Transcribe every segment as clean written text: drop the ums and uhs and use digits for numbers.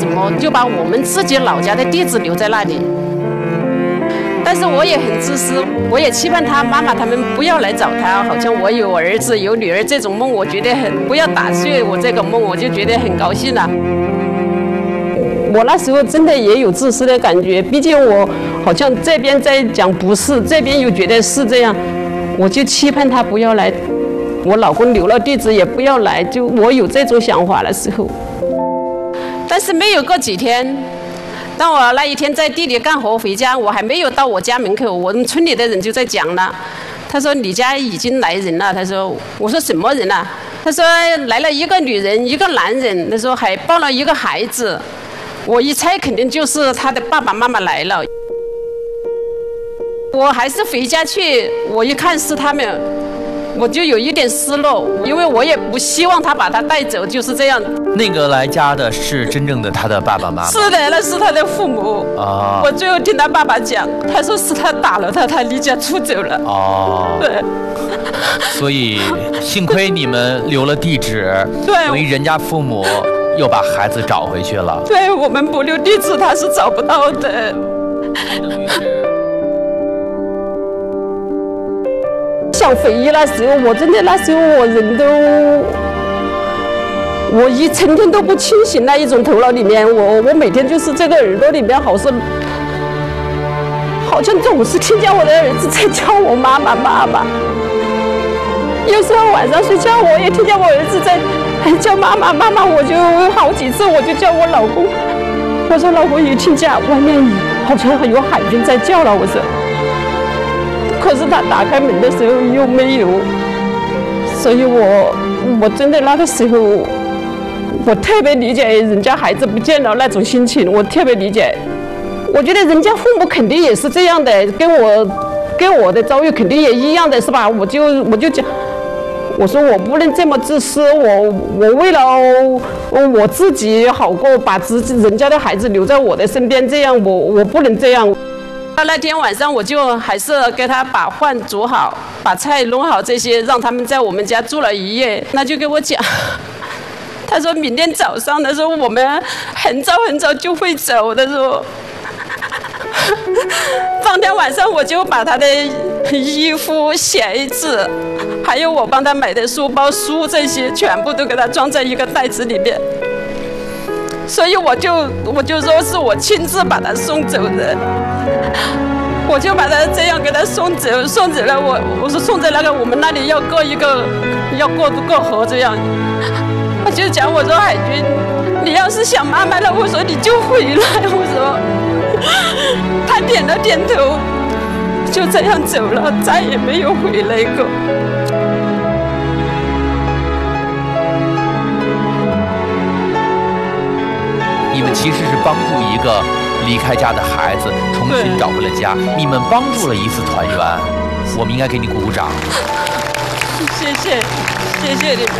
什么，就把我们自己老家的地址留在那里。但是我也很自私，我也期盼他妈妈他们不要来找他，好像我有儿子有女儿这种梦，我觉得不要打碎我这个梦，我就觉得很高兴了。我那时候真的也有自私的感觉，毕竟我好像这边在讲不是，这边又觉得是这样，我就期盼他不要来，我老公留了地址也不要来，就我有这种想法的时候。但是没有过几天。当我那一天在地里干活回家，我还没有到我家门口，我们村里的人就在讲了。他说：“你家已经来人了。”他说：“我说什么人啊？”他说：“来了一个女人，一个男人。”他说还抱了一个孩子。我一猜肯定就是他的爸爸妈妈来了。我还是回家去，我一看是他们。我就有一点失落，因为我也不希望他把他带走，就是这样。 那个来家的是真正的他的爸爸妈妈？ 是的，那是他的父母。哦。我最后听他爸爸讲，他说是他打了他，他离家出走了。哦。对。 所以幸亏你们留了地址， 对， 等于人家父母又把孩子找回去了。 对，我们不留地址，他是找不到的。 等于是。 想回忆那时候，我真的那时候我人都，我一成天都不清醒那一种头脑里面，我每天就是这个耳朵里面好像总是听见我的儿子在叫我妈妈妈妈。有时候晚上睡觉我也听见我儿子在叫妈妈妈妈，我就好几次我就叫我老公，我说老公一听见外面好像有海军在叫了，我说。可是他打开门的时候又没有，所以我真的那个时候，我特别理解人家孩子不见了那种心情，我特别理解。我觉得人家父母肯定也是这样的，跟我的遭遇肯定也一样的，是吧？我就讲，我说我不能这么自私，我为了我自己好过，把人家的孩子留在我的身边，这样我不能这样。那天晚上我就还是给他把饭煮好，把菜弄好这些，让他们在我们家住了一夜。那就跟我讲，他说明天早上，他说我们很早很早就会走。他说，当天晚上我就把他的衣服、鞋子，还有我帮他买的书包、书这些，全部都给他装在一个袋子里面。所以我就说是我亲自把他送走的，我就把他这样给他送走了。我说送在那个我们那里要过河这样，我就讲我说海军，你要是想妈妈了，我说你就回来。我说，他点了点头，就这样走了，再也没有回来过。 你们其实是帮助一个离开家的孩子重新找回了家，你们帮助了一次团圆，我们应该给你鼓鼓掌。 谢谢你们。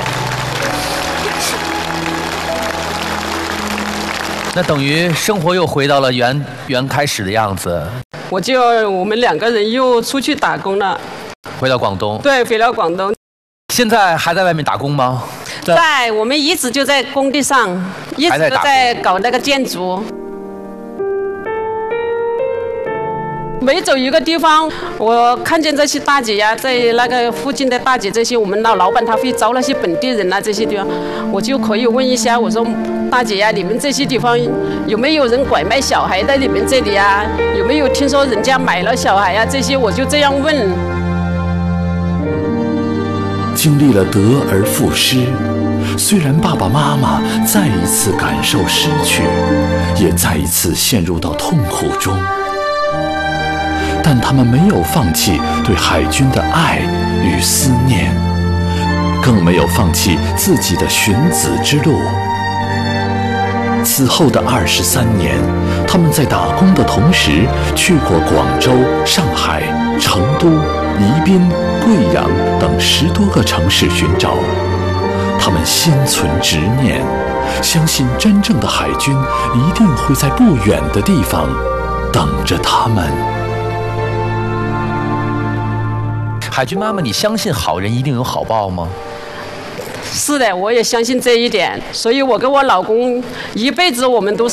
那等于生活又回到了原开始的样子。 我们两个人又出去打工了， 回到广东。 对，回到广东。现在还在外面打工吗？ 在，我们一直就在工地上，一直都在搞那个建筑。每走一个地方，我看见这些大姐呀，在那个附近的大姐，这些我们老板他会招那些本地人啊，这些地方，我就可以问一下，我说大姐呀，你们这些地方有没有人拐卖小孩在你们这里啊？有没有听说人家买了小孩啊？这些我就这样问。 经历了得而复失，虽然爸爸妈妈再一次感受失去，也再一次陷入到痛苦中，但他们没有放弃对海军的爱与思念，更没有放弃自己的寻子之路。此后的23年，他们在打工的同时，去过广州、上海、成都、宜宾、贵阳等10多个城市寻找。他们心存执念，相信真正的海军一定会在不远的地方等着他们。 海军妈妈，你相信好人一定有好报吗？ 是的，我也相信这一点，所以我跟我老公一辈子我们都是